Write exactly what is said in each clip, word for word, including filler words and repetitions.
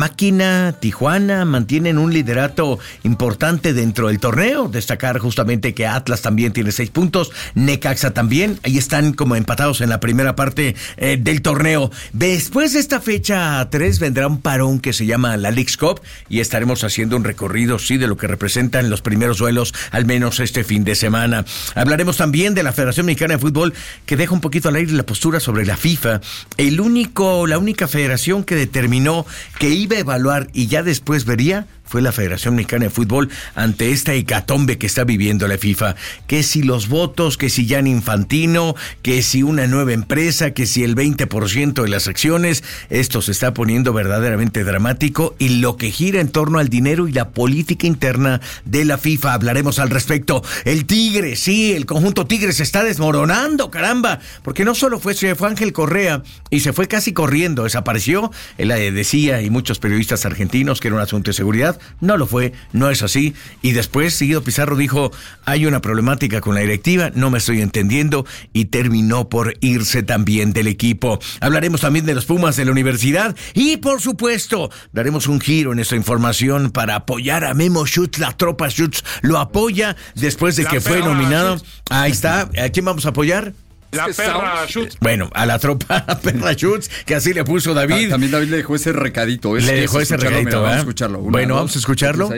máquina Tijuana mantienen un liderato importante dentro del torneo. Destacar justamente que Atlas también tiene seis puntos, Necaxa también, ahí están como empatados en la primera parte eh, del torneo. Después de esta fecha tres vendrá un parón que se llama la Leagues Cup y estaremos haciendo un recorrido, sí, de lo que representan los primeros duelos, al menos este fin de semana. Hablaremos también de la Federación Mexicana de Fútbol, que deja un poquito al aire la postura sobre la FIFA. El único, la única federación que determinó que iba a evaluar y ya después vería fue la Federación Mexicana de Fútbol ante esta hecatombe que está viviendo la FIFA. Que si los votos, que si Gianni Infantino, que si una nueva empresa, que si el veinte por ciento de las acciones, esto se está poniendo verdaderamente dramático y lo que gira en torno al dinero y la política interna de la FIFA. Hablaremos al respecto. El Tigre, sí, el conjunto Tigre se está desmoronando, caramba, porque no solo fue, se fue Ángel Correa y se fue casi corriendo, desapareció. Él decía, y muchos periodistas argentinos, que era un asunto de seguridad. No lo fue, no es así. Y después Guido Pizarro dijo, hay una problemática con la directiva, no me estoy entendiendo, y terminó por irse también del equipo. Hablaremos también de los Pumas de la universidad y, por supuesto, daremos un giro en esta información para apoyar a Memo Schutz. La tropa Schutz lo apoya después de la que fue nominado. Schutz. Ahí está. ¿A quién vamos a apoyar? La perra Schutz. Bueno, a la tropa perra Schutz, que así le puso David. También David le dejó ese recadito. Es le dejó ese recadito, mira, vamos a escucharlo. Una, bueno, dos, vamos a escucharlo.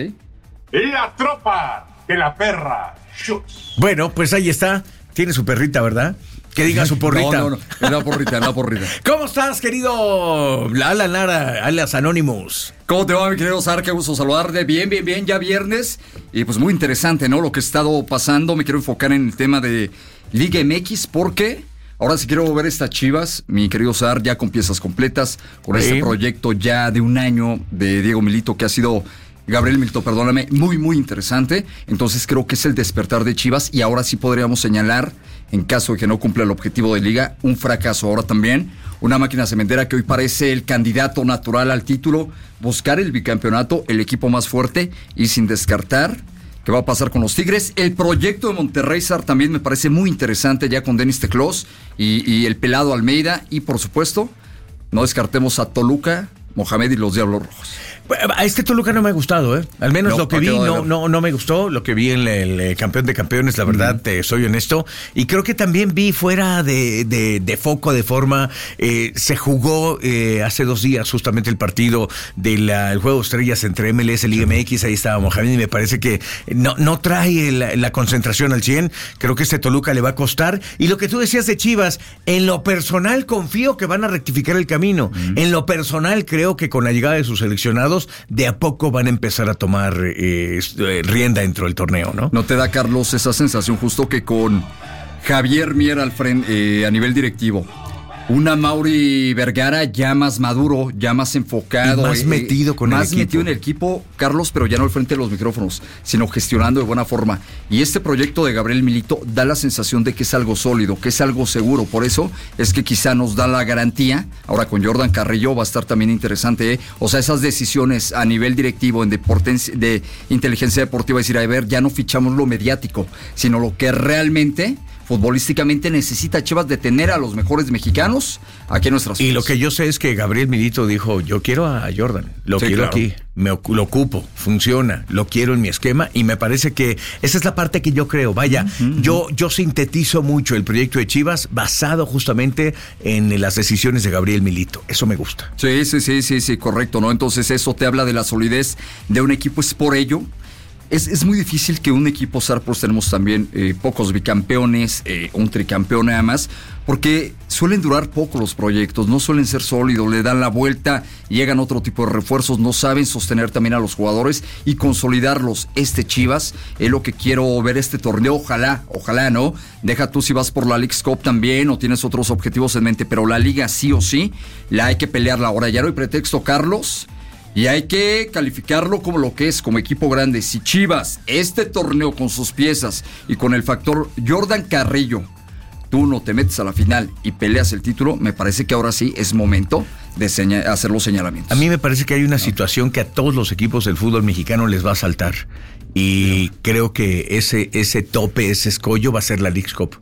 La tropa de la perra Schutz. Bueno, pues ahí está. Tiene su perrita, ¿verdad? Que diga su porrita. No, no, no. Es la porrita, la porrita. ¿Cómo estás, querido Alan Lara, alias Anonymous? ¿Cómo te va, mi querido Sar? Qué gusto saludarte. Bien, bien, bien, ya viernes. Y pues muy interesante, ¿no? Lo que ha estado pasando. Me quiero enfocar en el tema de Liga M X, porque ahora sí quiero ver estas Chivas, mi querido Sar, ya con piezas completas, con sí. Este proyecto ya de un año de Diego Milito, que ha sido, Gabriel Milito, perdóname, muy, muy interesante. Entonces creo que es el despertar de Chivas y ahora sí podríamos señalar, en caso de que no cumpla el objetivo de Liga, un fracaso. Ahora también una máquina cementera que hoy parece el candidato natural al título, buscar el bicampeonato, el equipo más fuerte y sin descartar ¿qué va a pasar con los Tigres? El proyecto de Monterrey, Sar, también me parece muy interesante, ya con Denis Teclós y, y el pelado Almeida. Y por supuesto, no descartemos a Toluca, Mohamed y los Diablos Rojos. A este Toluca no me ha gustado, ¿eh? Al menos no, lo que vi no, no, no me gustó. Lo que vi en el, el campeón de campeones, la verdad, mm. te soy honesto. Y creo que también vi fuera de, de, de foco, de forma. Eh, se jugó eh, hace dos días justamente el partido del juego de estrellas entre M L S y Liga M X. Ahí estaba Mohamed y me parece que no, no trae la, la concentración al cien. Creo que este Toluca le va a costar. Y lo que tú decías de Chivas, en lo personal confío que van a rectificar el camino. Mm. En lo personal creo que con la llegada de sus seleccionados, de a poco van a empezar a tomar eh, rienda dentro del torneo, ¿no? ¿No te da, Carlos, esa sensación justo que con Javier Mier al frente, eh, a nivel directivo, una Mauri Vergara ya más maduro, ya más enfocado, y más eh, metido con el más equipo. metido en el equipo, Carlos, pero ya no al frente de los micrófonos, sino gestionando de buena forma? Y este proyecto de Gabriel Milito da la sensación de que es algo sólido, que es algo seguro. Por eso es que quizá nos da la garantía. Ahora con Jordan Carrillo va a estar también interesante, ¿eh? O sea, esas decisiones a nivel directivo en deportes, de inteligencia deportiva, decir, a ver, ya no fichamos lo mediático, sino lo que realmente futbolísticamente necesita Chivas, de tener a los mejores mexicanos aquí en nuestras ciudades. Y lo que yo sé es que Gabriel Milito dijo, yo quiero a Jordan, lo sí, quiero claro. aquí, me lo ocupo, funciona, lo quiero en mi esquema, y me parece que esa es la parte que yo creo. Vaya, uh-huh. yo, yo sintetizo mucho el proyecto de Chivas basado justamente en las decisiones de Gabriel Milito. Eso me gusta. Sí, sí, sí, sí, sí, correcto, ¿no? Entonces eso te habla de la solidez de un equipo. Es por ello Es, es muy difícil que un equipo, Sar, pues tenemos también eh, pocos bicampeones, eh, un tricampeón nada más, porque suelen durar poco los proyectos, no suelen ser sólidos, le dan la vuelta, llegan otro tipo de refuerzos, no saben sostener también a los jugadores y consolidarlos. Este Chivas es lo que quiero ver este torneo, ojalá, ojalá, ¿no? Deja tú si vas por la Leagues Cup también o tienes otros objetivos en mente, pero la Liga sí o sí, la hay que pelearla. Ahora ya no hay pretexto, Carlos, y hay que calificarlo como lo que es, como equipo grande. Si Chivas, este torneo con sus piezas y con el factor Jordan Carrillo, tú no te metes a la final y peleas el título, me parece que ahora sí es momento de seña- hacer los señalamientos. A mí me parece que hay una no. situación que a todos los equipos del fútbol mexicano les va a saltar. Y no. creo que ese, ese tope, ese escollo va a ser la Leagues Cup.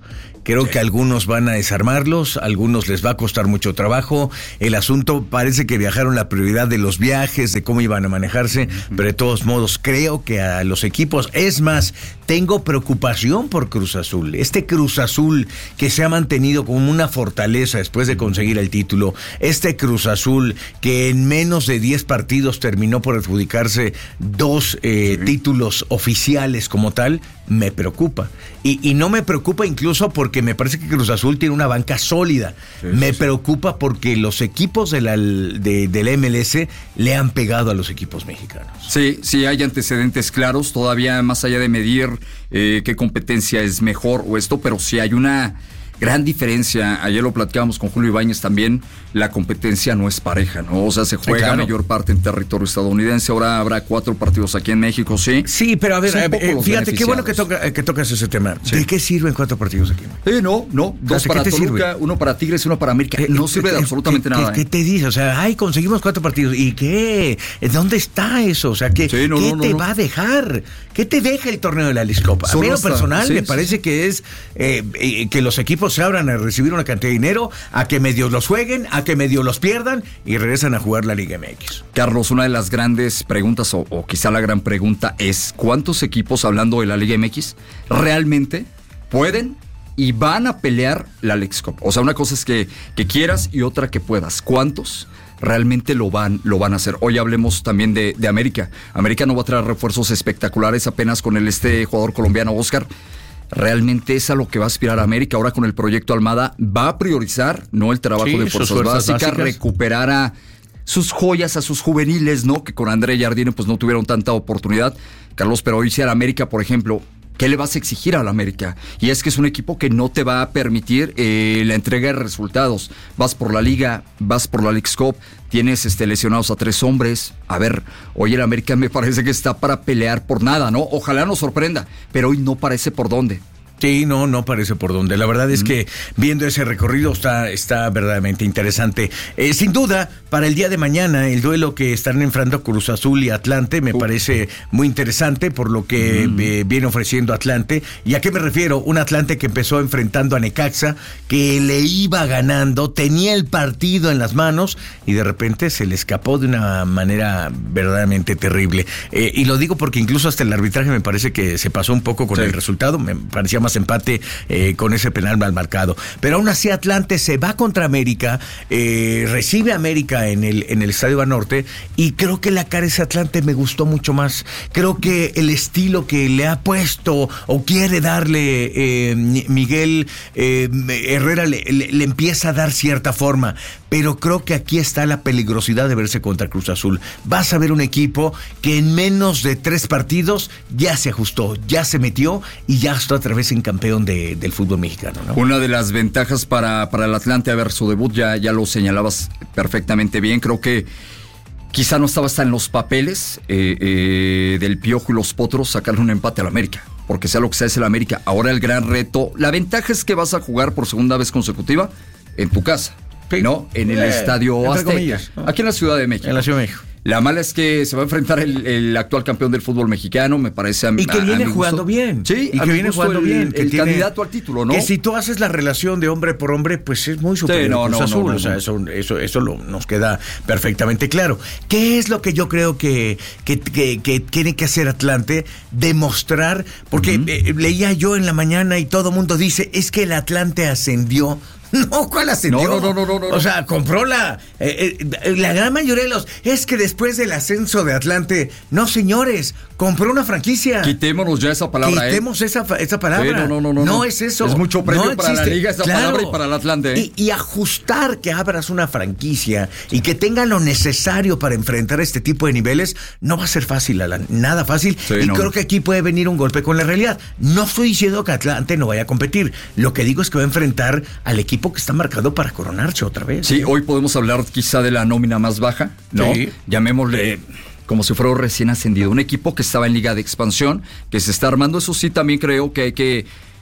Creo sí. que algunos van a desarmarlos, algunos les va a costar mucho trabajo. El asunto parece que viajaron la prioridad de los viajes, de cómo iban a manejarse, uh-huh. pero de todos modos creo que a los equipos, es más, tengo preocupación por Cruz Azul. Este Cruz Azul que se ha mantenido como una fortaleza después de conseguir el título, este Cruz Azul que en menos de diez partidos terminó por adjudicarse dos eh, sí. títulos oficiales como tal, me preocupa. Y, y no me preocupa incluso porque me parece que Cruz Azul tiene una banca sólida. Sí, me sí, preocupa sí. porque los equipos de la, de, del M L S le han pegado a los equipos mexicanos. Sí, sí, hay antecedentes claros, todavía más allá de medir eh, qué competencia es mejor o esto, pero sí hay una gran diferencia. Ayer lo platicábamos con Julio Ibáñez también, la competencia no es pareja, ¿no? O sea, se juega sí, claro. mayor parte en territorio estadounidense, ahora habrá cuatro partidos aquí en México, ¿sí? Sí, pero a ver, a ver fíjate, qué bueno que, toca, que tocas ese tema. Sí. ¿De qué sirven cuatro partidos aquí? Eh, no, no, dos para Toluca, sirve? uno para Tigres y uno para América. Eh, no sirve eh, de absolutamente ¿qué, nada. ¿Qué, ¿Qué te dice? O sea, ay, conseguimos cuatro partidos. ¿Y qué? ¿Dónde está eso? O sea, ¿qué, sí, no, ¿qué no, te no, va no. a dejar? ¿Qué te deja el torneo de la Leagues Cup? A mí, en lo personal, sí, me sí, parece sí. que es eh, eh, que los equipos se abran a recibir una cantidad de dinero, a que medio los jueguen, a que medio los pierdan y regresan a jugar la Liga M X. Carlos, una de las grandes preguntas, o, o quizá la gran pregunta es, ¿cuántos equipos, hablando de la Liga M X, realmente pueden y van a pelear la Leagues Cup? O sea, una cosa es que, que quieras y otra que puedas. ¿Cuántos realmente lo van, lo van a hacer? Hoy hablemos también de, de América. América no va a traer refuerzos espectaculares apenas con el este jugador colombiano Oscar. Realmente es a lo que va a aspirar a América. Ahora con el proyecto Almada va a priorizar, ¿no?, el trabajo sí, de fuerzas, fuerzas básicas, básicas, recuperar a sus joyas, a sus juveniles, ¿no?, que con André Jardine pues no tuvieron tanta oportunidad. Carlos, pero hoy si a la América, por ejemplo, ¿qué le vas a exigir a la América? Y es que es un equipo que no te va a permitir eh, la entrega de resultados. Vas por la Liga, vas por la Leagues Cup, tienes este, lesionados a tres hombres. A ver, hoy el América me parece que está para pelear por nada, ¿no? Ojalá nos sorprenda, pero hoy no parece por dónde. Sí, no, no parece por dónde. La verdad es mm. que viendo ese recorrido está, está verdaderamente interesante. Eh, sin duda, para el día de mañana, el duelo que están enfrentando Cruz Azul y Atlante me uh. parece muy interesante por lo que mm. eh, viene ofreciendo Atlante. ¿Y a qué me refiero? Un Atlante que empezó enfrentando a Necaxa, que le iba ganando, tenía el partido en las manos y de repente se le escapó de una manera verdaderamente terrible. Eh, y lo digo porque incluso hasta el arbitraje me parece que se pasó un poco con sí. el resultado. Me parecía más empate eh, con ese penal mal marcado, pero aún así Atlante se va contra América, eh, recibe a América en el, en el Estadio Banorte y creo que la cara de ese Atlante me gustó mucho más. Creo que el estilo que le ha puesto o quiere darle eh, Miguel eh, Herrera le, le, le empieza a dar cierta forma, pero creo que aquí está la peligrosidad de verse contra Cruz Azul. Vas a ver un equipo que en menos de tres partidos ya se ajustó, ya se metió y ya está otra vez en campeón de, del fútbol mexicano, ¿no? Una de las ventajas para, para el Atlante, a ver, su debut ya, ya lo señalabas perfectamente bien. Creo que quizá no estaba hasta en los papeles eh, eh, del Piojo y los Potros sacarle un empate al América, porque sea lo que sea es el América. Ahora el gran reto, la ventaja es que vas a jugar por segunda vez consecutiva en tu casa, ¿no? En el eh, Estadio Azteca, ¿no? Aquí en la Ciudad de México. En la Ciudad de México. La mala es que se va a enfrentar el, el actual campeón del fútbol mexicano, me parece a mí. Y que viene jugando bien. Sí, y que viene jugando el, bien. Que el tiene, candidato al título, ¿no? Que si tú haces la relación de hombre por hombre, pues es muy superior. Sí, no, Cruz no, Azul. no, no, o sea, no. eso, eso, eso lo, nos queda perfectamente claro. ¿Qué es lo que yo creo que, que, que, que tiene que hacer Atlante? Demostrar, porque uh-huh. eh, leía yo en la mañana y todo mundo dice, es que el Atlante ascendió. No, ¿cuál ascendió? No, no, no, no, no. O sea, compró la... Eh, eh, la gran mayoría de los... Es que después del ascenso de Atlante... No, señores, compró una franquicia. Quitémonos ya esa palabra, Quitemos eh. esa, esa palabra. Sí, no, no, no, no. No es eso. Es mucho premio no para la Liga esa claro. palabra y para el Atlante. ¿eh? Y, y ajustar que abras una franquicia y que tenga lo necesario para enfrentar este tipo de niveles no va a ser fácil, Alan. Nada fácil. Sí, y no. creo que aquí puede venir un golpe con la realidad. No estoy diciendo que Atlante no vaya a competir. Lo que digo es que va a enfrentar al equipo que está marcado para coronarse otra vez. Sí, hoy podemos hablar quizá de la nómina más baja, ¿no? Sí. Llamémosle como si fuera recién ascendido. Un equipo que estaba en Liga de Expansión, que se está armando. Eso sí, también creo que hay que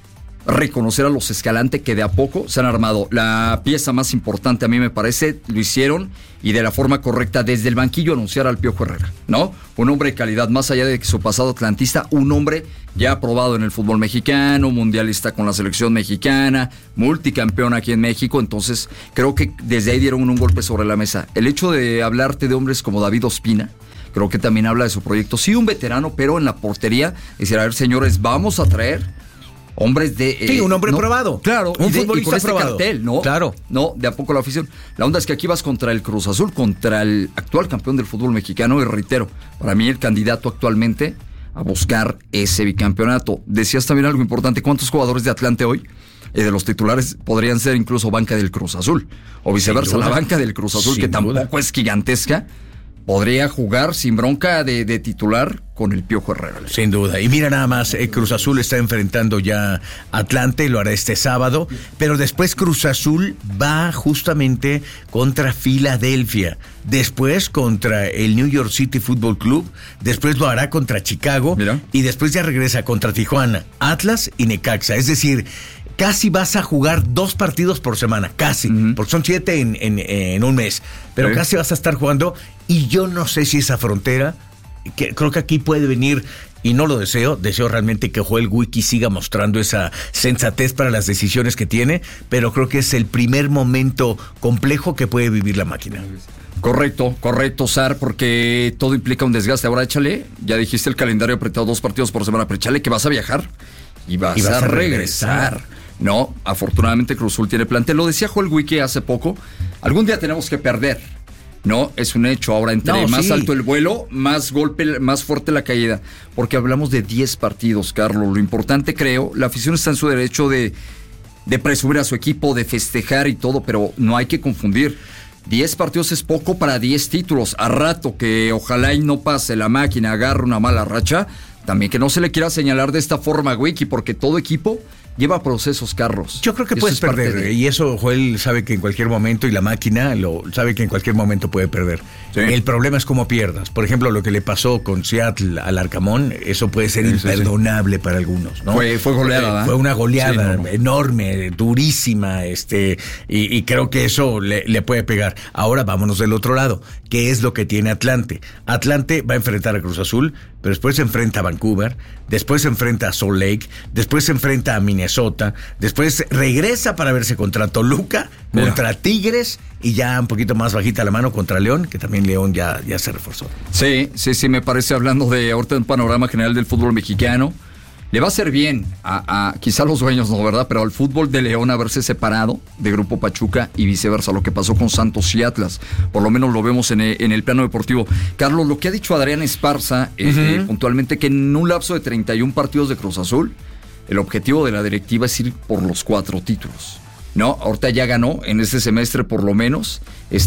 reconocer a los Escalante que de a poco se han armado. La pieza más importante a mí me parece, lo hicieron y de la forma correcta desde el banquillo anunciar al Piojo Herrera, ¿no? Un hombre de calidad, más allá de su pasado atlantista, un hombre ya aprobado en el fútbol mexicano, mundialista con la selección mexicana, multicampeón aquí en México. Entonces creo que desde ahí dieron un golpe sobre la mesa. El hecho de hablarte de hombres como David Ospina, creo que también habla de su proyecto. Sí, un veterano, pero en la portería, decir, a ver, señores, vamos a traer hombres de... Eh, sí, un hombre no, probado. Claro, un y de, futbolista y con este probado. Cartel, ¿no? Claro. No, de a poco la afición. La onda es que aquí vas contra el Cruz Azul, contra el actual campeón del fútbol mexicano, y reitero, para mí el candidato actualmente a buscar ese bicampeonato. Decías también algo importante, ¿cuántos jugadores de Atlante hoy, eh, de los titulares, podrían ser incluso banca del Cruz Azul? O viceversa, la banca del Cruz Azul, sin que tampoco duda. Es gigantesca, podría jugar sin bronca de, de titular con el Piojo Herrera. Sin duda. Y mira nada más, eh, Cruz Azul está enfrentando ya a Atlante, lo hará este sábado, pero después Cruz Azul va justamente contra Filadelfia, después contra el New York City Football Club, después lo hará contra Chicago, mira. Y después ya regresa contra Tijuana, Atlas y Necaxa. Es decir, casi vas a jugar dos partidos por semana, casi, uh-huh. porque son siete en, en, en un mes, pero sí. Casi vas a estar jugando, y yo no sé si esa frontera, que creo que aquí puede venir, y no lo deseo, deseo realmente que Joel Wiki siga mostrando esa sensatez para las decisiones que tiene, pero creo que es el primer momento complejo que puede vivir la máquina. Correcto, correcto, Sar, porque todo implica un desgaste. Ahora échale, ya dijiste el calendario apretado, dos partidos por semana, pero échale que vas a viajar y vas, y vas a, a regresar. regresar. No, afortunadamente Cruz Azul tiene plantel. Lo decía Joel Wiki hace poco, algún día tenemos que perder. No, es un hecho. Ahora, entre no, más sí. alto el vuelo, más golpe, más fuerte la caída. Porque hablamos de diez partidos, Carlos. Lo importante, creo, la afición está en su derecho de, de presumir a su equipo, de festejar y todo, pero no hay que confundir. diez partidos es poco para diez títulos. A rato que ojalá y no pase la máquina, agarre una mala racha, también que no se le quiera señalar de esta forma a Wiki, porque todo equipo lleva procesos, Carlos. Yo creo que puedes perder, de... y eso Joel sabe que en cualquier momento, y la máquina lo sabe que en cualquier momento puede perder. Sí. El problema es cómo pierdas. Por ejemplo, lo que le pasó con Seattle al Arcamón, eso puede ser sí, imperdonable sí. para algunos, ¿no? Fue, fue goleada. Eh, fue una goleada sí, no. enorme, durísima, este, y, y creo que eso le, le puede pegar. Ahora vámonos del otro lado. ¿Qué es lo que tiene Atlante? Atlante va a enfrentar a Cruz Azul, pero después se enfrenta a Vancouver, después se enfrenta a Salt Lake, después se enfrenta a Minnesota, después regresa para verse contra Toluca, Mira. contra Tigres, y ya un poquito más bajita la mano contra León, que también León ya, ya se reforzó. Sí, sí, sí, me parece, hablando de ahorita un panorama general del fútbol mexicano, le va a hacer bien a, a quizá los dueños, no, ¿verdad? Pero al fútbol de León haberse separado de Grupo Pachuca y viceversa, lo que pasó con Santos y Atlas. Por lo menos lo vemos en el, en el plano deportivo. Carlos, lo que ha dicho Adrián Esparza, uh-huh. eh, puntualmente, que en un lapso de treinta y un partidos de Cruz Azul, el objetivo de la directiva es ir por los cuatro títulos. No, ahorita ya ganó en este semestre por lo menos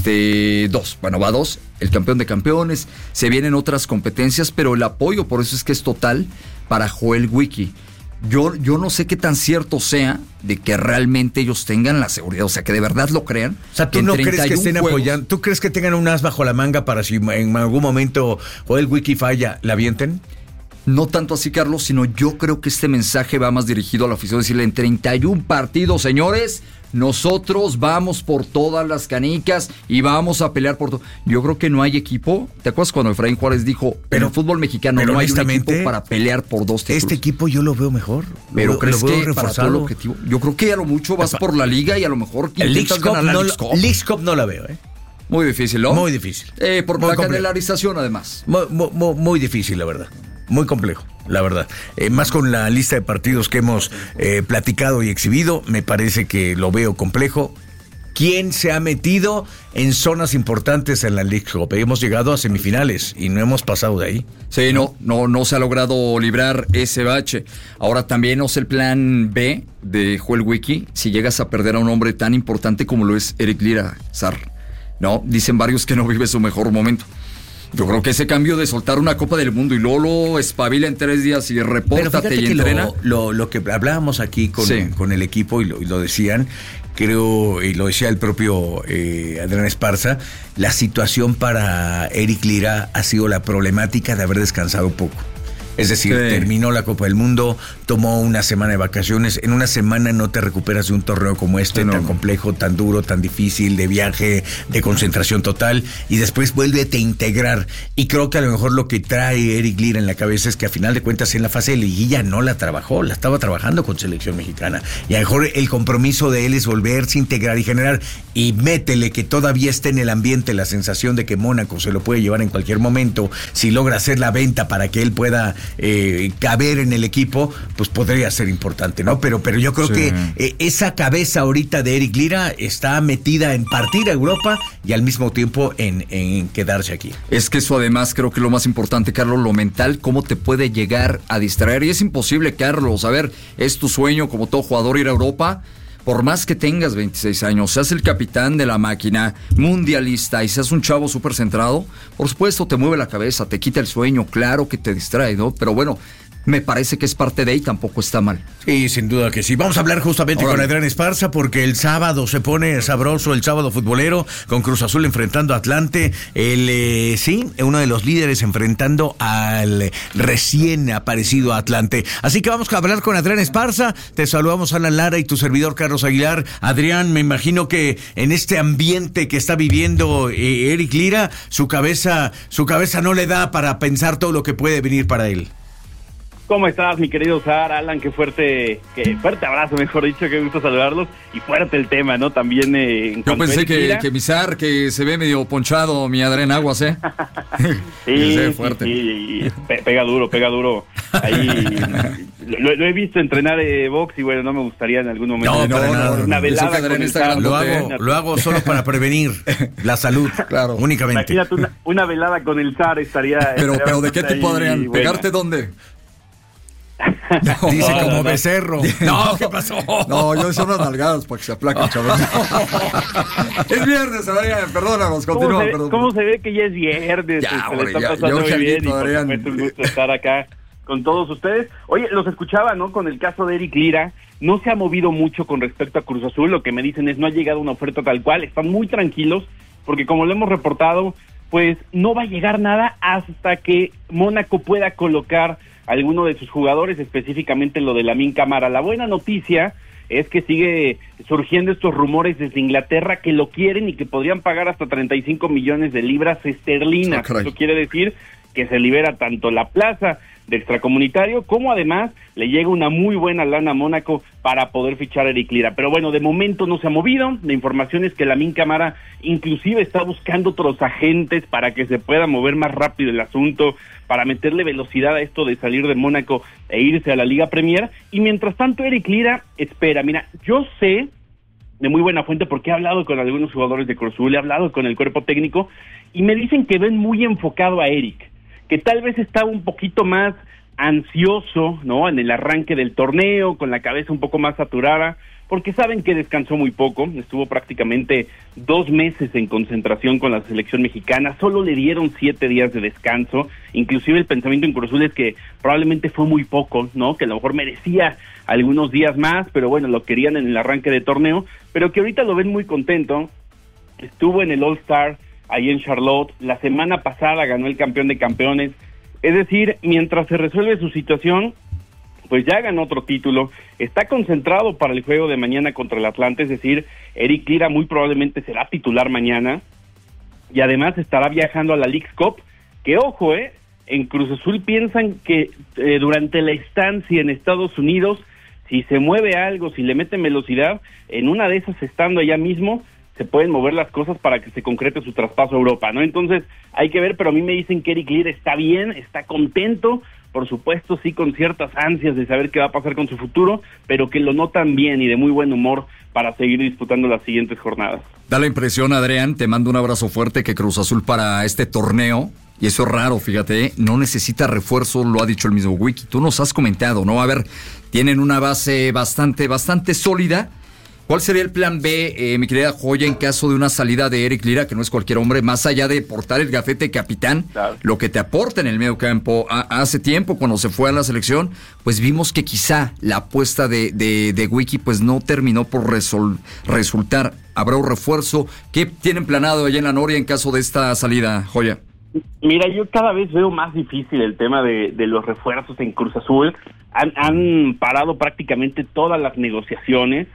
este dos, bueno, va dos, el campeón de campeones, se vienen otras competencias, pero el apoyo, por eso es que es total para Joel Wiki. Yo, yo no sé qué tan cierto sea de que realmente ellos tengan la seguridad, o sea, que de verdad lo crean. O sea, ¿tú no crees que estén juegos, apoyando? ¿Tú crees que tengan un as bajo la manga para si en algún momento Joel Wiki falla, la avienten? No tanto así, Carlos, sino yo creo que este mensaje va más dirigido a la afición, decirle, en treinta y un partidos, señores, nosotros vamos por todas las canicas y vamos a pelear por todo. Yo creo que no hay equipo. ¿Te acuerdas cuando Efraín Juárez dijo, pero en el fútbol mexicano no hay un equipo para pelear por dos títulos? Este equipo yo lo veo mejor. Pero lo, ¿crees lo veo que reforzado? Para todo el objetivo? Yo creo que a lo mucho vas por la liga y a lo mejor el Leagues Cup, no, Leagues Cup no la veo, ¿eh? Muy difícil, ¿no? Muy difícil. Eh, por muy la complejo. canelarización, además. Muy, muy, muy difícil, la verdad. Muy complejo, la verdad. Eh, más con la lista de partidos que hemos eh, platicado y exhibido, me parece que lo veo complejo. ¿Quién se ha metido en zonas importantes en la Leagues Cup? Hemos llegado a semifinales y no hemos pasado de ahí. Sí, no, no, no se ha logrado librar ese bache. Ahora también no sé el plan B de Joel Wiki si llegas a perder a un hombre tan importante como lo es Eric Lira, Sar. No, dicen varios que no vive su mejor momento. Yo creo que ese cambio de soltar una Copa del Mundo y luego lo espabila en tres días y repórtate y entrena. Lo, lo, lo que hablábamos aquí con, sí. con el equipo y lo, y lo decían, creo, y lo decía el propio eh, Adrián Esparza, la situación para Eric Lira ha sido la problemática de haber descansado poco. Es decir, sí. terminó la Copa del Mundo, tomó una semana de vacaciones. En una semana no te recuperas de un torneo como este, sí, no. tan complejo, tan duro, tan difícil, de viaje, de concentración total, y después vuélvete a integrar. Y creo que a lo mejor lo que trae Eric Lira en la cabeza es que a final de cuentas en la fase de liguilla no la trabajó, la estaba trabajando con selección mexicana. Y a lo mejor el compromiso de él es volverse a integrar y generar, y métele que todavía esté en el ambiente la sensación de que Mónaco se lo puede llevar en cualquier momento. Si logra hacer la venta para que él pueda eh, caber en el equipo, pues podría ser importante, ¿no? Pero, pero yo creo sí. que eh, esa cabeza ahorita de Eric Lira está metida en partir a Europa y al mismo tiempo en, en quedarse aquí. Es que eso además creo que lo más importante, Carlos, lo mental, cómo te puede llegar a distraer. Y es imposible, Carlos, a ver, es tu sueño como todo jugador ir a Europa. Por más que tengas veintiséis años, seas el capitán de la máquina, mundialista, y seas un chavo súper centrado, por supuesto te mueve la cabeza, te quita el sueño, claro que te distrae, ¿no? Pero bueno, me parece que es parte de y tampoco está mal. Sí, sin duda que sí. Vamos a hablar justamente Órale. con Adrián Esparza, porque el sábado se pone sabroso, el sábado futbolero, con Cruz Azul enfrentando a Atlante. El, eh, sí, uno de los líderes enfrentando al recién aparecido Atlante. Así que vamos a hablar con Adrián Esparza. Te saludamos, Alan Lara, y tu servidor Carlos Aguilar. Adrián, me imagino que en este ambiente que está viviendo eh, Eric Lira, su cabeza, su cabeza no le da para pensar todo lo que puede venir para él. ¿Cómo estás, mi querido Sar, Alan? Qué fuerte, qué fuerte abrazo, mejor dicho, qué gusto saludarlos. Y fuerte el tema, ¿no? También eh, en Yo pensé que, que mi Sar, que se ve medio ponchado, mi Adrián Aguas, ¿eh? sí, se ve fuerte. Sí, sí, pe- pega duro, pega duro. Ahí lo, lo he visto entrenar eh, box y bueno, no me gustaría en algún momento. No, para no, nada. Una velada con el Sar. Lo hago, lo hago solo para prevenir la salud, claro, únicamente. Imagínate una, una velada con el Sar estaría... Pero, estaría pero ¿de qué tipo, Adrián? Buena. ¿Pegarte dónde? No, dice como no, becerro. No, ¿qué pasó? No, yo hice unas nalgadas para que se aplaque, chaval. Es viernes, Adrián, perdónanos, continúa. ¿Cómo, se, ¿Cómo se ve que ya es viernes? Ya, se hombre, le está ya, pasando ya, muy bien Carlito, y por Adrián. supuesto un gusto estar acá con todos ustedes. Oye, los escuchaba, ¿no? Con el caso de Eric Lira, no se ha movido mucho con respecto a Cruz Azul. Lo que me dicen es no ha llegado una oferta tal cual. Están muy tranquilos porque, como lo hemos reportado, pues no va a llegar nada hasta que Mónaco pueda colocar alguno de sus jugadores, específicamente lo de Lamine Camara. La buena noticia es que sigue surgiendo estos rumores desde Inglaterra que lo quieren y que podrían pagar hasta treinta y cinco millones de libras esterlinas. Oh, Eso quiere decir que se libera tanto la plaza de extracomunitario como además le llega una muy buena lana a Mónaco para poder fichar a Eric Lira. Pero bueno, de momento no se ha movido. La información es que Lamine Camara inclusive está buscando otros agentes para que se pueda mover más rápido el asunto, para meterle velocidad a esto de salir de Mónaco e irse a la Liga Premier. Y mientras tanto Eric Lira espera. Mira, yo sé de muy buena fuente porque he hablado con algunos jugadores de Cruz Azul, he hablado con el cuerpo técnico y me dicen que ven muy enfocado a Eric, que tal vez estaba un poquito más ansioso, ¿no? En el arranque del torneo, con la cabeza un poco más saturada, porque saben que descansó muy poco, estuvo prácticamente dos meses en concentración con la selección mexicana, solo le dieron siete días de descanso, inclusive el pensamiento en Cruz Azul es que probablemente fue muy poco, ¿no? Que a lo mejor merecía algunos días más, pero bueno, lo querían en el arranque de torneo, pero que ahorita lo ven muy contento. Estuvo en el All-Star ahí en Charlotte, la semana pasada ganó el campeón de campeones, es decir, mientras se resuelve su situación, pues ya ganó otro título, está concentrado para el juego de mañana contra el Atlante, es decir, Eric Lira muy probablemente será titular mañana, y además estará viajando a la Leagues Cup, que ojo, eh, en Cruz Azul piensan que eh, durante la estancia en Estados Unidos, si se mueve algo, si le meten velocidad, en una de esas estando allá mismo, se pueden mover las cosas para que se concrete su traspaso a Europa, ¿no? Entonces, hay que ver, pero a mí me dicen que Eric Lira está bien, está contento, por supuesto, sí, con ciertas ansias de saber qué va a pasar con su futuro, pero que lo notan bien y de muy buen humor para seguir disputando las siguientes jornadas. Da la impresión, Adrián, te mando un abrazo fuerte, que Cruz Azul para este torneo, y eso es raro, fíjate, no necesita refuerzo, lo ha dicho el mismo Wiki, tú nos has comentado, ¿no? A ver, tienen una base bastante, bastante sólida. ¿Cuál sería el plan B, eh, mi querida Joya, en caso de una salida de Eric Lira, que no es cualquier hombre, más allá de portar el gafete capitán, claro, lo que te aporta en el medio campo? A, hace tiempo, cuando se fue a la selección, pues vimos que quizá la apuesta de, de, de Wiki pues no terminó por resol, resultar. ¿Habrá un refuerzo? ¿Qué tienen planado allá en la Noria en caso de esta salida, Joya? Mira, yo cada vez veo más difícil el tema de, de los refuerzos en Cruz Azul. Han, han parado prácticamente todas las negociaciones.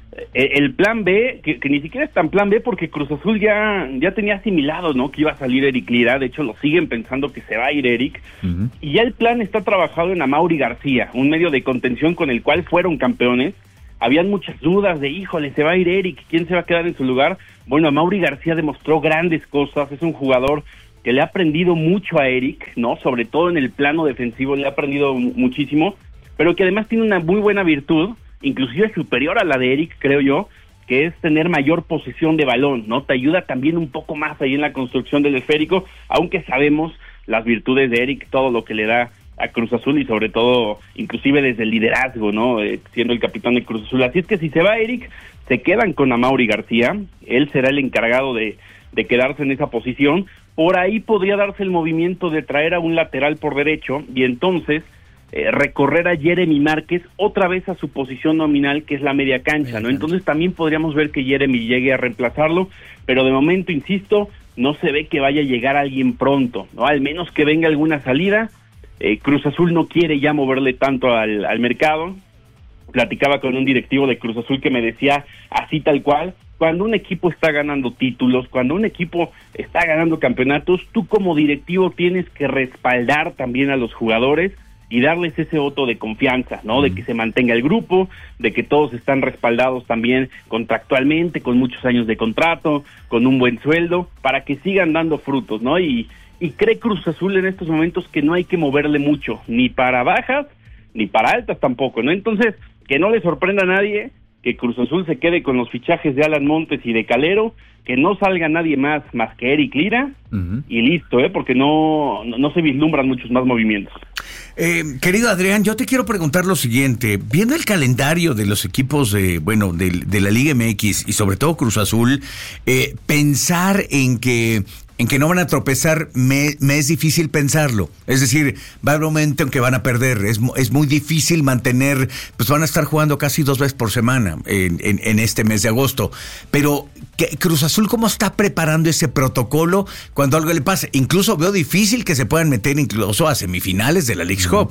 El plan B, que, que ni siquiera es tan plan B porque Cruz Azul ya, ya tenía asimilado, ¿no?, que iba a salir Eric Lira. De hecho, lo siguen pensando que se va a ir Eric. Uh-huh. Y ya el plan está trabajado en Amaury García, un medio de contención con el cual fueron campeones. Habían muchas dudas de, híjole, se va a ir Eric, ¿quién se va a quedar en su lugar? Bueno, Amaury García demostró grandes cosas, es un jugador que le ha aprendido mucho a Eric, ¿no? Sobre todo en el plano defensivo le ha aprendido muchísimo, pero que además tiene una muy buena virtud, inclusive superior a la de Eric, creo yo, que es tener mayor posesión de balón, ¿no? Te ayuda también un poco más ahí en la construcción del esférico, aunque sabemos las virtudes de Eric, todo lo que le da a Cruz Azul y sobre todo, inclusive desde el liderazgo, ¿no? Eh, siendo el capitán de Cruz Azul. Así es que si se va Eric, se quedan con Amaury García, él será el encargado de, de quedarse en esa posición. Por ahí podría darse el movimiento de traer a un lateral por derecho y entonces Eh, recorrer a Jeremy Márquez otra vez a su posición nominal, que es la media cancha, ¿no? Entonces también podríamos ver que Jeremy llegue a reemplazarlo, pero de momento, insisto, no se ve que vaya a llegar alguien pronto, ¿no? Al menos que venga alguna salida. eh, Cruz Azul no quiere ya moverle tanto al, al mercado. Platicaba con un directivo de Cruz Azul que me decía así tal cual: cuando un equipo está ganando títulos, cuando un equipo está ganando campeonatos, tú como directivo tienes que respaldar también a los jugadores y darles ese voto de confianza, ¿no? De que se mantenga el grupo, de que todos están respaldados también contractualmente, con muchos años de contrato, con un buen sueldo, para que sigan dando frutos, ¿no? Y, y cree Cruz Azul en estos momentos que no hay que moverle mucho, ni para bajas, ni para altas tampoco, ¿no? Entonces, que no le sorprenda a nadie que Cruz Azul se quede con los fichajes de Alan Montes y de Calero, que no salga nadie más más que Eric Lira, uh-huh. y listo, ¿eh? Porque no, no, no se vislumbran muchos más movimientos. Eh, querido Adrián, yo te quiero preguntar lo siguiente. Viendo el calendario de los equipos de, bueno, de, de la Liga M X y sobre todo Cruz Azul, eh, pensar en que en que no van a tropezar, me, me es difícil pensarlo. Es decir, va a haber un momento en que van a perder. Es, es muy difícil mantener, pues van a estar jugando casi dos veces por semana en, en, en este mes de agosto. Pero, ¿qué, Cruz Azul cómo está preparando ese protocolo cuando algo le pase? Incluso veo difícil que se puedan meter incluso a semifinales de la Leagues Cup.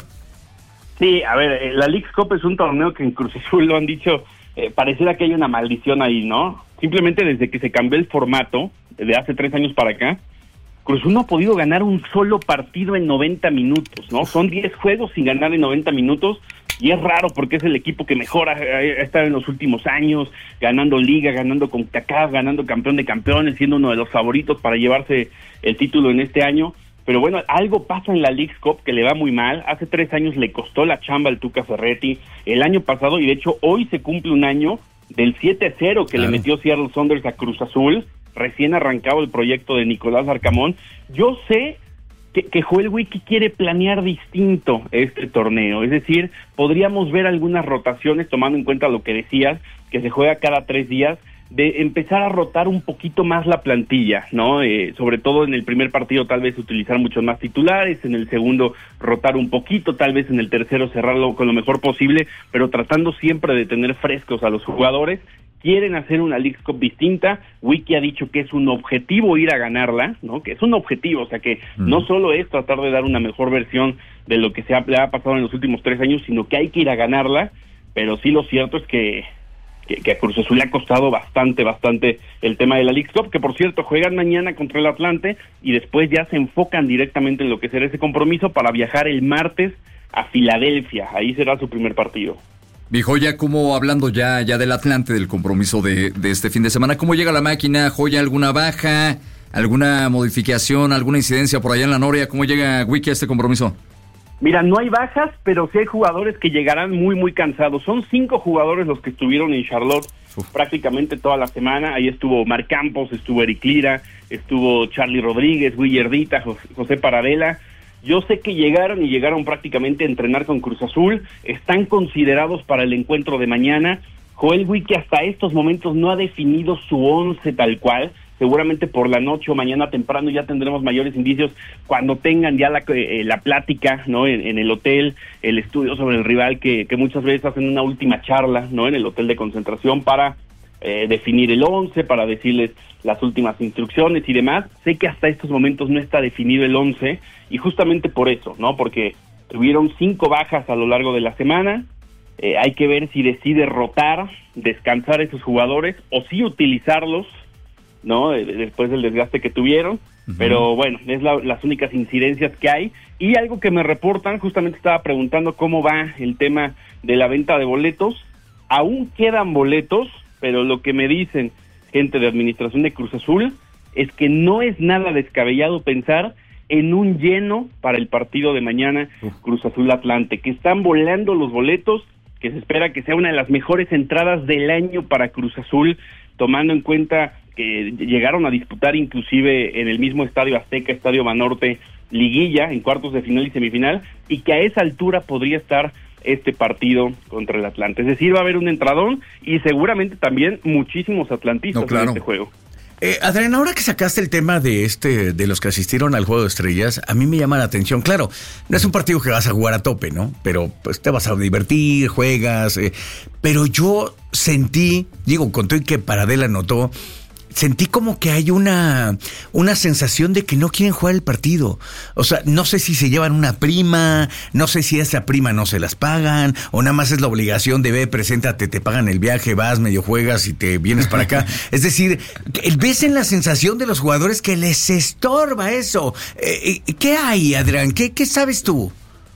Sí, a ver, la Leagues Cup es un torneo que en Cruz Azul lo han dicho, eh, pareciera que hay una maldición ahí, ¿no? Simplemente desde que se cambió el formato, de hace tres años para acá, Cruz Azul no ha podido ganar un solo partido en noventa minutos, ¿no? Son diez juegos sin ganar en noventa minutos, y es raro porque es el equipo que mejor ha, ha estado en los últimos años, ganando Liga, ganando CONCACAF, ganando campeón de campeones, siendo uno de los favoritos para llevarse el título en este año. Pero bueno, algo pasa en la Leagues Cup que le va muy mal. Hace tres años le costó la chamba al Tuca Ferretti, el año pasado, y de hecho hoy se cumple un año del siete a cero que claro. le metió Seattle Sounders a Cruz Azul, recién arrancado el proyecto de Nicolás Arcamón. Yo sé que, que Joel Wiki quiere planear distinto este torneo, es decir, podríamos ver algunas rotaciones, tomando en cuenta lo que decías, que se juega cada tres días, de empezar a rotar un poquito más la plantilla, ¿no? Eh, sobre todo en el primer partido tal vez utilizar muchos más titulares, en el segundo rotar un poquito, tal vez en el tercero cerrarlo con lo mejor posible, pero tratando siempre de tener frescos a los jugadores. Quieren hacer una Leagues Cup distinta. Wiki ha dicho que es un objetivo ir a ganarla, ¿no? Que es un objetivo, o sea que mm. no solo es tratar de dar una mejor versión de lo que se ha, le ha pasado en los últimos tres años, sino que hay que ir a ganarla, pero sí lo cierto es que, que, que a Cruz Azul le ha costado bastante, bastante el tema de la Leagues Cup, que por cierto juegan mañana contra el Atlante y después ya se enfocan directamente en lo que será ese compromiso para viajar el martes a Filadelfia. Ahí será su primer partido. Mi Joya, ¿cómo, hablando ya, ya del Atlante, del compromiso de, de este fin de semana, cómo llega la máquina? Joya, ¿alguna baja, alguna modificación, alguna incidencia por allá en la Noria? ¿Cómo llega Wiki a este compromiso? Mira, no hay bajas, pero sí hay jugadores que llegarán muy, muy cansados. Son cinco jugadores los que estuvieron en Charlotte Uf. prácticamente toda la semana. Ahí estuvo Marc Campos, estuvo Eric Lira, estuvo Charlie Rodríguez, Willardita, José Paradela. Yo sé que llegaron y llegaron prácticamente a entrenar con Cruz Azul, están considerados para el encuentro de mañana. Joel Wiki hasta estos momentos no ha definido su once tal cual, seguramente por la noche o mañana temprano ya tendremos mayores indicios cuando tengan ya la, eh, la plática, ¿no? En, en el hotel, el estudio sobre el rival, que, que muchas veces hacen una última charla, ¿no? En el hotel de concentración para eh, definir el once, para decirles las últimas instrucciones y demás. Sé que hasta estos momentos no está definido el once, y justamente por eso, ¿no? Porque tuvieron cinco bajas a lo largo de la semana. Eh, hay que ver si decide rotar, descansar a esos jugadores, o si utilizarlos, ¿no? Eh, después del desgaste que tuvieron. Uh-huh. Pero bueno, es la, las únicas incidencias que hay. Y algo que me reportan, justamente estaba preguntando cómo va el tema de la venta de boletos. Aún quedan boletos, pero lo que me dicen gente de administración de Cruz Azul es que no es nada descabellado pensar en un lleno para el partido de mañana, uh. Cruz Azul Atlante, que están volando los boletos, que se espera que sea una de las mejores entradas del año para Cruz Azul, tomando en cuenta que llegaron a disputar inclusive en el mismo Estadio Azteca, Estadio Banorte, liguilla en cuartos de final y semifinal, y que a esa altura podría estar este partido contra el Atlante. Es decir, va a haber un entradón y seguramente también muchísimos atlantistas no, claro. en este juego. Eh, Adrián, ahora que sacaste el tema de este, de los que asistieron al Juego de Estrellas, a mí me llama la atención. Claro, no es un partido que vas a jugar a tope, ¿no? Pero pues te vas a divertir, juegas. Eh, pero yo sentí, digo, con todo y que Paradela notó, sentí como que hay una, una sensación de que no quieren jugar el partido. O sea, no sé si se llevan una prima, no sé si a esa prima no se las pagan, o nada más es la obligación de ve, preséntate, te pagan el viaje, vas, medio juegas y te vienes para acá. Es decir, ves en la sensación de los jugadores que les estorba eso. Eh, ¿Qué hay, Adrián? ¿Qué, qué sabes tú?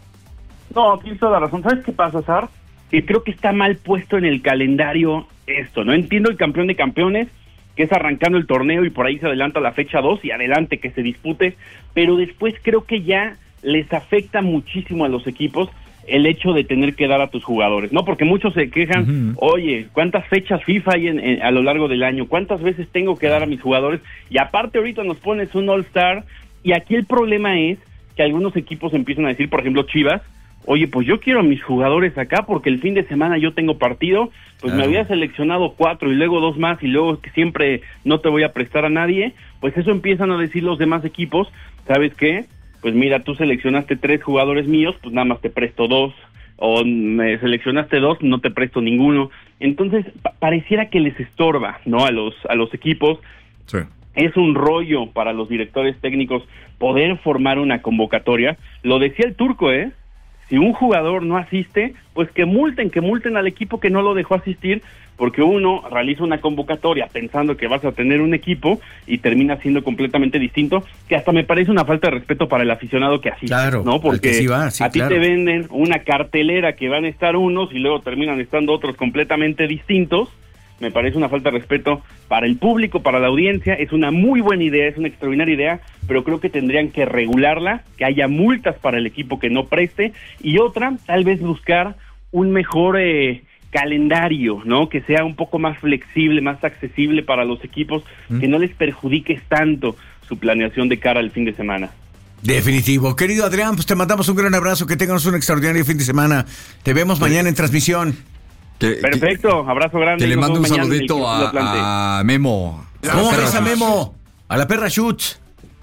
No, tienes toda la razón. ¿Sabes qué pasa, Sar? Que creo que está mal puesto en el calendario esto, ¿no? Entiendo el campeón de campeones, que es arrancando el torneo y por ahí se adelanta la fecha dos y adelante que se dispute, pero después creo que ya les afecta muchísimo a los equipos el hecho de tener que dar a tus jugadores, ¿no? Porque muchos se quejan, uh-huh. oye, ¿cuántas fechas FIFA hay en, en, a lo largo del año? ¿Cuántas veces tengo que dar a mis jugadores? Y aparte ahorita nos pones un All-Star, y aquí el problema es que algunos equipos empiezan a decir, por ejemplo Chivas, oye, pues yo quiero a mis jugadores acá porque el fin de semana yo tengo partido, pues claro. me había seleccionado cuatro y luego dos más y luego que siempre no te voy a prestar a nadie, pues eso empiezan a decir los demás equipos, ¿sabes qué? Pues mira, tú seleccionaste tres jugadores míos, pues nada más te presto dos, o me seleccionaste dos, no te presto ninguno. Entonces, pa- pareciera que les estorba, ¿no? A los, a los equipos. Sí. Es un rollo para los directores técnicos poder formar una convocatoria. Lo decía el Turco, ¿eh? Si un jugador no asiste, pues que multen, que multen al equipo que no lo dejó asistir, porque uno realiza una convocatoria pensando que vas a tener un equipo y termina siendo completamente distinto, que hasta me parece una falta de respeto para el aficionado que asiste, claro, ¿no? Porque sí va, sí, a ti claro. te venden una cartelera que van a estar unos y luego terminan estando otros completamente distintos. Me parece una falta de respeto para el público, para la audiencia. Es una muy buena idea, es una extraordinaria idea, pero creo que tendrían que regularla, que haya multas para el equipo que no preste, y otra, tal vez buscar un mejor eh, calendario, ¿no? Que sea un poco más flexible, más accesible para los equipos, ¿Mm? que no les perjudiques tanto su planeación de cara al fin de semana. Definitivo. Querido Adrián, pues te mandamos un gran abrazo, que tengas un extraordinario fin de semana. Te vemos sí. mañana en transmisión. Que, Perfecto, que, abrazo grande. Que le mando un saludito a, a Memo. ¿Cómo ves a Memo? A la perra Schutz.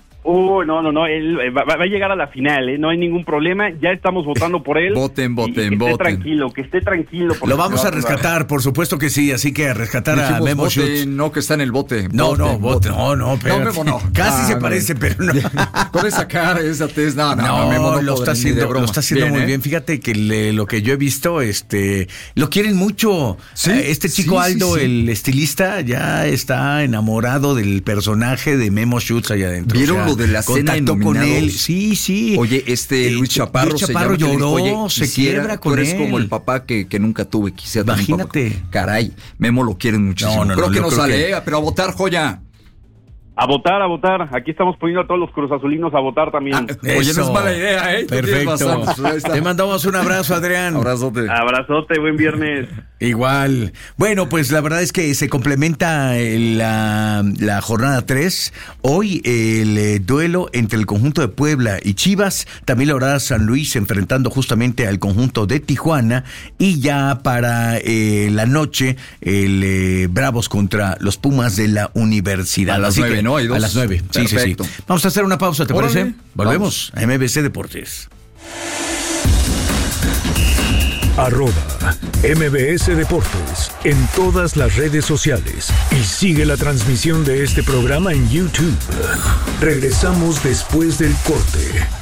Uh, no, no, no, él va, va a llegar a la final, ¿eh? No hay ningún problema, ya estamos votando por él. Voten, voten, y, y que voten. esté tranquilo, que esté tranquilo. Lo vamos a rescatar, por supuesto que sí, así que a rescatar Dijimos a Memo voten, Schutz. No, que está en el bote. No, voten, no, voten, no, no, pero no, Memo no. Casi ah, se no. parece, pero no. Con esa cara, esa tez, no, no, no, no, Memo no lo, está haciendo, lo está haciendo bien, muy ¿eh? bien. Fíjate que le, lo que yo he visto, este, lo quieren mucho. ¿Sí? Este chico sí, Aldo, sí, sí. el estilista, ya está enamorado del personaje de Memo Schutz allá adentro. ¿Vieron o sea, lo de la cena de con él. Sí, sí. Oye, este Luis Chaparro, Luis Chaparro se llama, lloró, que le dijo, se quisiera, quiebra con tú eres él. como el papá que, que nunca tuve, quisiera tener un Imagínate. papá. Caray, Memo lo quieren muchísimo. No, no, creo no, que yo no creo sale, que- eh, pero a votar, joya. A votar, a votar. Aquí estamos poniendo a todos los cruzazulinos a votar también. Ah, Oye, no es mala idea, ¿eh? Tú tienes Perfecto. bastante, pues ahí está. Te mandamos un abrazo, Adrián. Abrazote. Abrazote, buen viernes. Igual. Bueno, pues la verdad es que se complementa la, la jornada tres. Hoy el eh, duelo entre el conjunto de Puebla y Chivas. También lo hará San Luis enfrentando justamente al conjunto de Tijuana. Y ya para eh, la noche, el eh, Bravos contra los Pumas de la Universidad. A las Así nueve, que, ¿no? Hay dos. A las nueve. Sí, sí, sí. Perfecto. Vamos a hacer una pausa, ¿te Órale. parece? Volvemos Vamos. a M B C Deportes. arroba M B S Deportes en todas las redes sociales y sigue la transmisión de este programa en YouTube. Regresamos después del corte.